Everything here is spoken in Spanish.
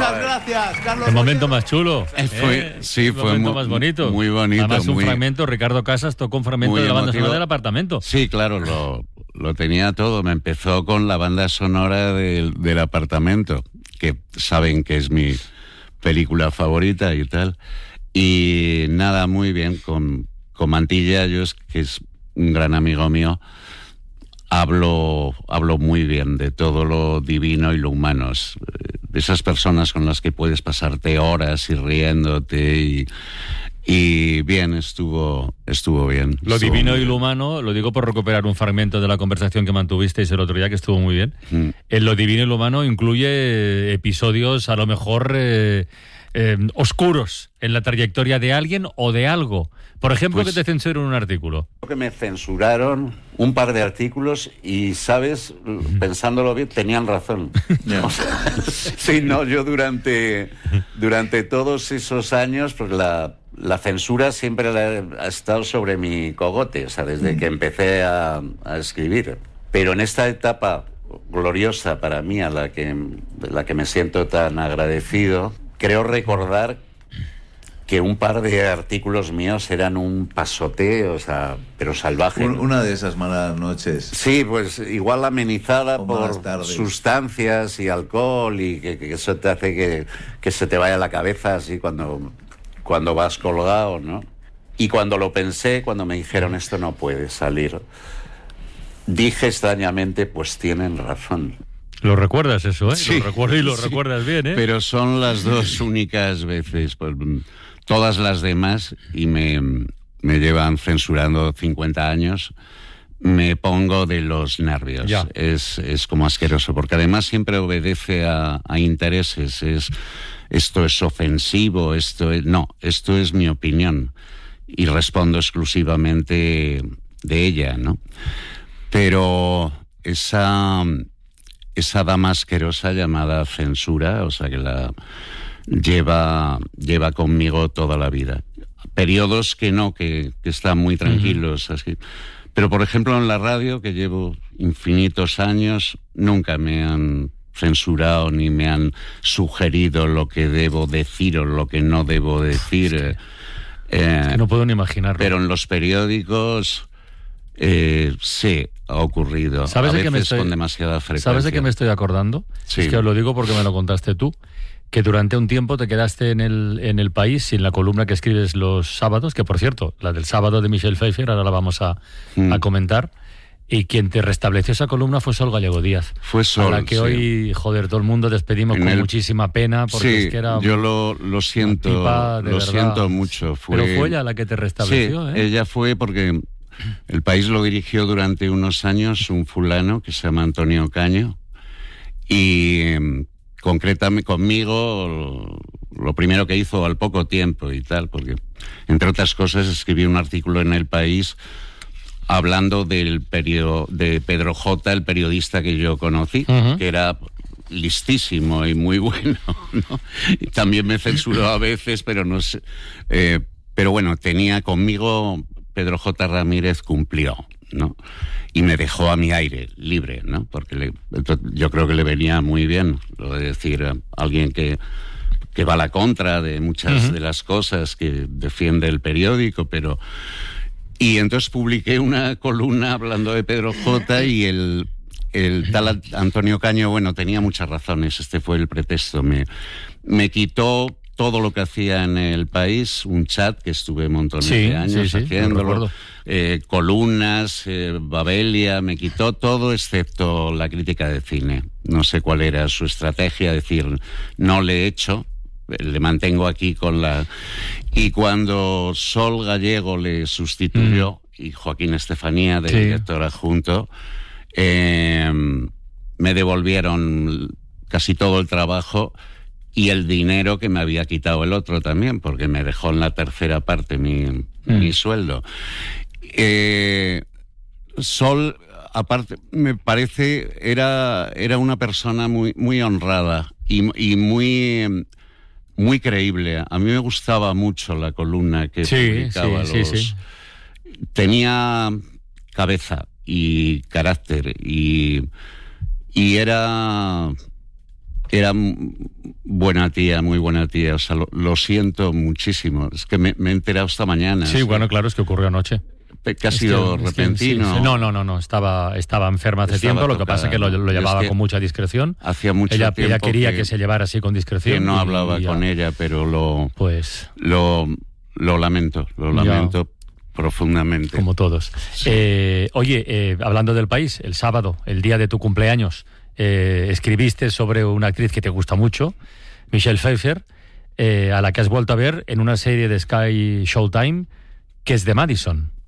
Muchas gracias, Carlos. El momento más chulo. Sí, fue el momento más bonito. Muy bonito. Además, un fragmento, Ricardo Casas tocó un fragmento de la banda sonora del Apartamento. Sí, claro, lo tenía todo. Me empezó con la banda sonora del Apartamento, que saben que es mi película favorita y tal. Y nada, muy bien, con Mantilla, que es un gran amigo mío, hablo muy bien de todo lo divino y lo humano, de esas personas con las que puedes pasarte horas y riéndote y bien, estuvo bien. Lo divino y lo humano, lo digo por recuperar un fragmento de la conversación que mantuvisteis el otro día, que estuvo muy bien. En lo divino y lo humano incluye episodios a lo mejor oscuros en la trayectoria de alguien o de algo. Por ejemplo, que te censuren un artículo. Que me censuraron un par de artículos y, ¿sabes? Pensándolo bien, tenían razón. O sea, sí, no, yo durante todos esos años, pues la censura siempre ha estado sobre mi cogote, o sea, desde que empecé a escribir. Pero en esta etapa gloriosa para mí, de la que me siento tan agradecido, creo recordar que un par de artículos míos eran un pasoteo, o sea, pero salvaje. Una de esas malas noches. Sí, pues igual amenizada por sustancias y alcohol y que eso te hace que se te vaya la cabeza así cuando vas colgado, ¿no? Y cuando lo pensé, cuando me dijeron esto no puede salir, dije extrañamente, pues tienen razón. ¿Lo recuerdas eso, eh? Sí, lo recuerdo y lo recuerdas bien, ¿eh? Pero son las dos únicas veces, pues, todas las demás, y me llevan censurando 50 años, me pongo de los nervios. Ya. Es como asqueroso, porque además siempre obedece a intereses. Esto es ofensivo, esto es mi opinión, y respondo exclusivamente de ella, ¿no? Pero esa dama asquerosa llamada censura, o sea, que la lleva conmigo toda la vida. Periodos que están muy tranquilos, así. Pero, por ejemplo, en la radio, que llevo infinitos años, nunca me han censurado ni me han sugerido lo que debo decir o lo que no debo decir. Es que no puedo ni imaginarlo. Pero en los periódicos sí ha ocurrido. ¿Sabes a de veces con demasiada frecuencia. ¿Sabes de qué me estoy acordando? Sí. Es que os lo digo porque me lo contaste tú, que durante un tiempo te quedaste en el País, en la columna que escribes los sábados, que por cierto, la del sábado de Michelle Pfeiffer, ahora la vamos a comentar, y quien te restableció esa columna fue Sol Gallego Díaz. Fue Sol, a la que sí. Hoy, todo el mundo despedimos con muchísima pena, porque sí, es que era yo lo siento, siento mucho. Pero fue ella la que te restableció, sí, ella fue porque el País lo dirigió durante unos años un fulano que se llama Antonio Caño, y concretamente conmigo lo primero que hizo al poco tiempo y tal, porque entre otras cosas escribí un artículo en El País hablando del periodo de Pedro J., el periodista que yo conocí, que era listísimo y muy bueno, ¿no? Y también me censuró a veces, pero no sé. Pero bueno, tenía conmigo, Pedro J. Ramírez cumplió, ¿no? Y me dejó a mi aire, libre, ¿no? Porque yo creo que le venía muy bien lo de decir a alguien que va a la contra de muchas de las cosas que defiende el periódico, pero... Y entonces publiqué una columna hablando de Pedro J. y el tal Antonio Caño, bueno, tenía muchas razones, este fue el pretexto. Me quitó todo lo que hacía en El País, un chat que estuve montones de años haciéndolo, columnas, Babelia, me quitó todo excepto la crítica de cine. No sé cuál era su estrategia, decir, no le he hecho, le mantengo aquí con la... Y cuando Sol Gallego le sustituyó, y Joaquín Estefanía, de director adjunto, me devolvieron casi todo el trabajo y el dinero que me había quitado el otro también, porque me dejó en la tercera parte mi sueldo. Sol, aparte, me parece, era una persona muy, muy honrada y muy... muy creíble. A mí me gustaba mucho la columna que publicaba. Tenía cabeza y carácter y era Era buena tía, muy buena tía. O sea, lo siento muchísimo. Es que me he enterado esta mañana. Sí, bueno, claro, es que ocurrió anoche. Que ha sido repentino. Sí. No. Estaba enferma hace tiempo. Lo que pasa es que lo llevaba con mucha discreción. Hacía mucho tiempo. Ella quería que se llevara así con discreción. Que no hablaba con ella, pero lo lamento. Lo lamento profundamente. Como todos. Sí. Hablando del país, el sábado, el día de tu cumpleaños, escribiste sobre una actriz que te gusta mucho, Michelle Pfeiffer, a la que has vuelto a ver en una serie de Sky Showtime, que es de Madison.